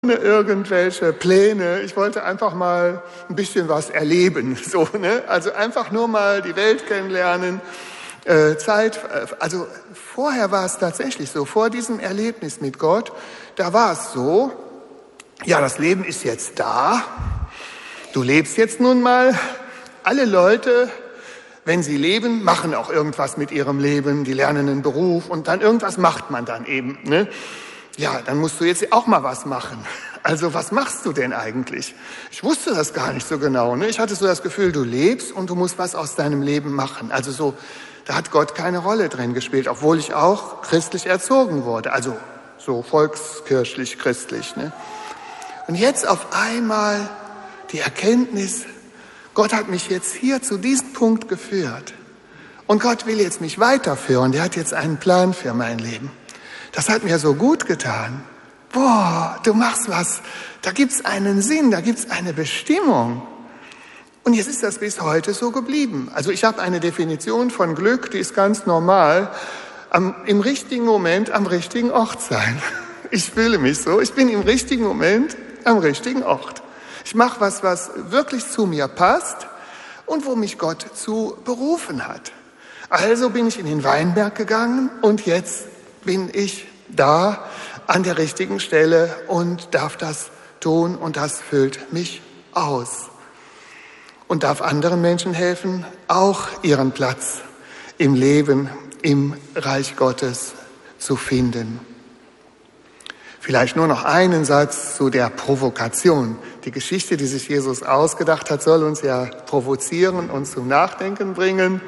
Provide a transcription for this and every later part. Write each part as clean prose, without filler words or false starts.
ohne irgendwelche Pläne. Ich wollte einfach mal ein bisschen was erleben. So, ne? Also einfach nur mal die Welt kennenlernen. Also vorher war es tatsächlich so, vor diesem Erlebnis mit Gott, da war es so, ja, das Leben ist jetzt da. Du lebst jetzt nun mal. Alle Leute, wenn sie leben, machen auch irgendwas mit ihrem Leben. Die lernen einen Beruf und dann irgendwas macht man dann eben. Ne? Ja, dann musst du jetzt auch mal was machen. Also was machst du denn eigentlich? Ich wusste das gar nicht so genau. Ne? Ich hatte so das Gefühl, du lebst und du musst was aus deinem Leben machen. Also so, da hat Gott keine Rolle drin gespielt, obwohl ich auch christlich erzogen wurde. Also so volkskirchlich, christlich. Ne? Und jetzt auf einmal die Erkenntnis, Gott hat mich jetzt hier zu diesem Punkt geführt. Und Gott will jetzt mich weiterführen. Der hat jetzt einen Plan für mein Leben. Das hat mir so gut getan. Boah, du machst was. Da gibt's einen Sinn, da gibt's eine Bestimmung. Und jetzt ist das bis heute so geblieben. Also ich habe eine Definition von Glück, die ist ganz normal. Im richtigen Moment am richtigen Ort sein. Ich fühle mich so. Ich bin im richtigen Moment am richtigen Ort. Ich mache was wirklich zu mir passt und wo mich Gott zu berufen hat. Also bin ich in den Weinberg gegangen und jetzt bin ich da an der richtigen Stelle und darf das tun und das füllt mich aus. Und darf anderen Menschen helfen, auch ihren Platz im Leben, im Reich Gottes zu finden. Vielleicht nur noch einen Satz zu der Provokation. Die Geschichte, die sich Jesus ausgedacht hat, soll uns ja provozieren und zum Nachdenken bringen.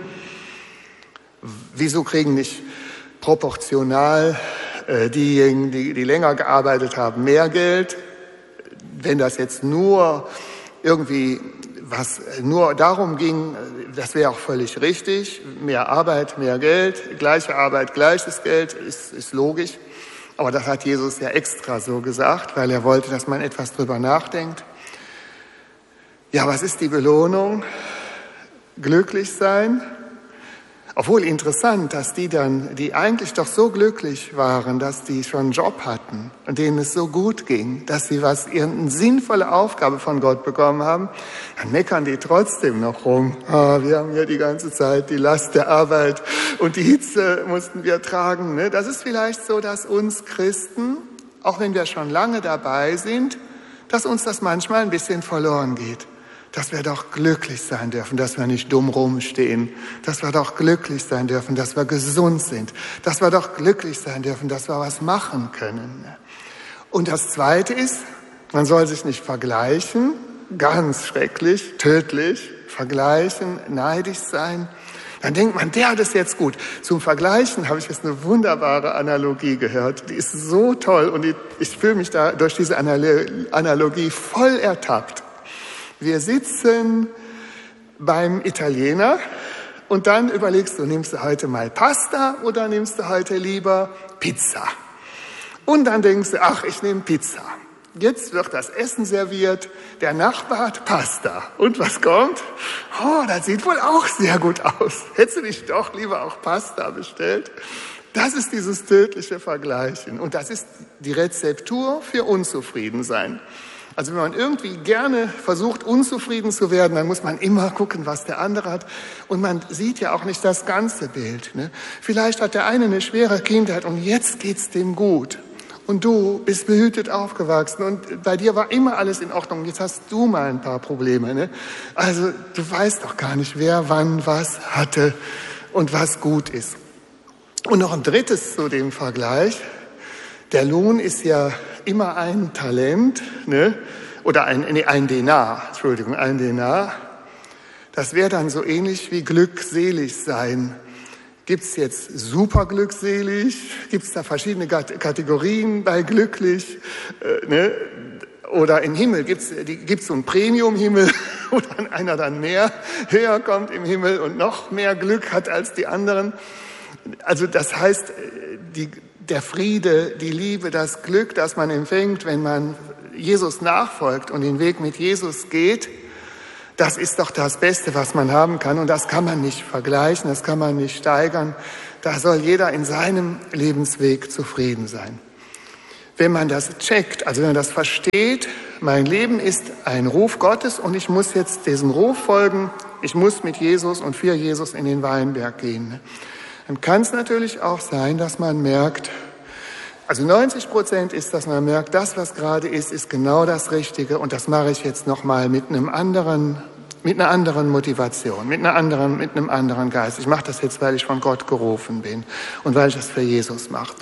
Wieso kriegen nicht proportional diejenigen, die länger gearbeitet haben, mehr Geld? Wenn das jetzt nur irgendwie nur darum ging, das wäre auch völlig richtig. Mehr Arbeit, mehr Geld, gleiche Arbeit, gleiches Geld, ist logisch. Aber das hat Jesus ja extra so gesagt, weil er wollte, dass man etwas drüber nachdenkt. Ja, was ist die Belohnung? Glücklich sein? Obwohl interessant, dass die eigentlich doch so glücklich waren, dass die schon einen Job hatten und denen es so gut ging, dass sie irgendeine sinnvolle Aufgabe von Gott bekommen haben, dann meckern die trotzdem noch rum. Wir haben ja die ganze Zeit die Last der Arbeit und die Hitze mussten wir tragen. Ne? Das ist vielleicht so, dass uns Christen, auch wenn wir schon lange dabei sind, dass uns das manchmal ein bisschen verloren geht. Dass wir doch glücklich sein dürfen, dass wir nicht dumm rumstehen. Dass wir doch glücklich sein dürfen, dass wir gesund sind. Dass wir doch glücklich sein dürfen, dass wir was machen können. Und das Zweite ist, man soll sich nicht vergleichen. Ganz schrecklich, tödlich. Vergleichen, neidisch sein. Dann denkt man, der hat es jetzt gut. Zum Vergleichen habe ich jetzt eine wunderbare Analogie gehört. Die ist so toll und ich fühle mich da durch diese Analogie voll ertappt. Wir sitzen beim Italiener und dann überlegst du, nimmst du heute mal Pasta oder nimmst du heute lieber Pizza? Und dann denkst du, ach, ich nehme Pizza. Jetzt wird das Essen serviert, der Nachbar hat Pasta. Und was kommt? Oh, das sieht wohl auch sehr gut aus. Hättest du nicht doch lieber auch Pasta bestellt? Das ist dieses tödliche Vergleichen. Und das ist die Rezeptur für Unzufriedensein. Also wenn man irgendwie gerne versucht, unzufrieden zu werden, dann muss man immer gucken, was der andere hat. Und man sieht ja auch nicht das ganze Bild. Ne? Vielleicht hat der eine eine schwere Kindheit und jetzt geht's dem gut. Und du bist behütet aufgewachsen und bei dir war immer alles in Ordnung. Jetzt hast du mal ein paar Probleme. Ne? Also du weißt doch gar nicht, wer wann was hatte und was gut ist. Und noch ein drittes zu dem Vergleich. Der Lohn ist ja immer ein Talent, ne? Oder ein Denar, Entschuldigung, ein Denar. Das wäre dann so ähnlich wie glückselig sein. Gibt's jetzt super glückselig? Gibt's da verschiedene Kategorien bei glücklich? Ne? Oder im Himmel gibt's so einen Premium-Himmel, wo dann einer dann höher kommt im Himmel und noch mehr Glück hat als die anderen. Also das heißt, der Friede, die Liebe, das Glück, das man empfängt, wenn man Jesus nachfolgt und den Weg mit Jesus geht, das ist doch das Beste, was man haben kann. Und das kann man nicht vergleichen, das kann man nicht steigern. Da soll jeder in seinem Lebensweg zufrieden sein. wenn man das checkt, also wenn man das versteht, mein Leben ist ein Ruf Gottes und ich muss jetzt diesem Ruf folgen, ich muss mit Jesus und für Jesus in den Weinberg gehen, dann kann es natürlich auch sein, dass man merkt, also 90% ist, dass man merkt, das, was gerade ist genau das Richtige und das mache ich jetzt nochmal mit einer anderen Motivation, mit einem anderen Geist. Ich mache das jetzt, weil ich von Gott gerufen bin und weil ich das für Jesus mache.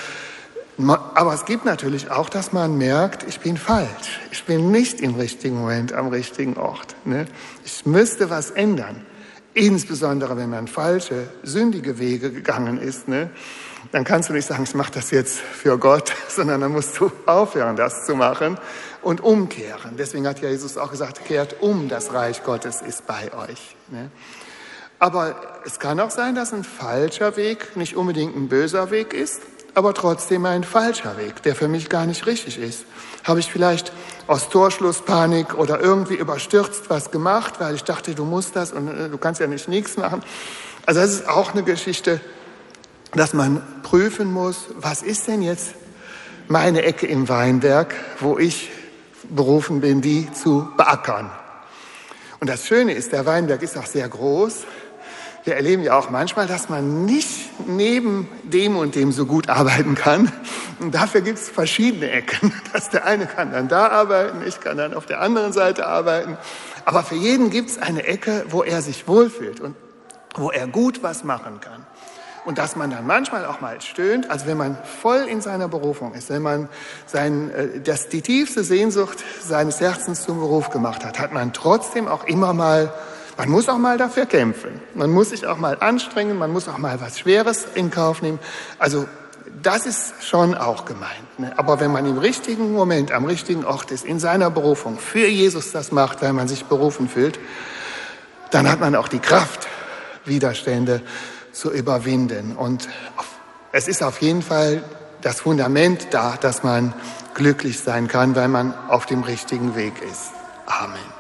Aber es gibt natürlich auch, dass man merkt, ich bin falsch. Ich bin nicht im richtigen Moment am richtigen Ort. Ne? Ich müsste was ändern. Insbesondere, wenn man falsche, sündige Wege gegangen ist. Ne? Dann kannst du nicht sagen, ich mache das jetzt für Gott, sondern dann musst du aufhören, das zu machen und umkehren. Deswegen hat ja Jesus auch gesagt, kehrt um, das Reich Gottes ist bei euch. Ne? Aber es kann auch sein, dass ein falscher Weg nicht unbedingt ein böser Weg ist, aber trotzdem ein falscher Weg, der für mich gar nicht richtig ist. Habe ich vielleicht aus Torschlusspanik oder irgendwie überstürzt was gemacht, weil ich dachte, du musst das und du kannst ja nicht nichts machen. Also das ist auch eine Geschichte, dass man prüfen muss, was ist denn jetzt meine Ecke im Weinberg, wo ich berufen bin, die zu beackern. Und das Schöne ist, der Weinberg ist auch sehr groß. Wir erleben ja auch manchmal, dass man nicht neben dem und dem so gut arbeiten kann. Und dafür gibt es verschiedene Ecken. Der eine kann dann da arbeiten, ich kann dann auf der anderen Seite arbeiten. Aber für jeden gibt es eine Ecke, wo er sich wohlfühlt und wo er gut was machen kann. Und dass man dann manchmal auch mal stöhnt, also wenn man voll in seiner Berufung ist, wenn man die tiefste Sehnsucht seines Herzens zum Beruf gemacht hat, hat man trotzdem auch immer mal, man muss auch mal dafür kämpfen. Man muss sich auch mal anstrengen, man muss auch mal was Schweres in Kauf nehmen. Also das ist schon auch gemeint. Ne? Aber wenn man im richtigen Moment, am richtigen Ort ist, in seiner Berufung, für Jesus das macht, weil man sich berufen fühlt, dann hat man auch die Kraft, Widerstände zu überwinden. Und es ist auf jeden Fall das Fundament da, dass man glücklich sein kann, weil man auf dem richtigen Weg ist. Amen.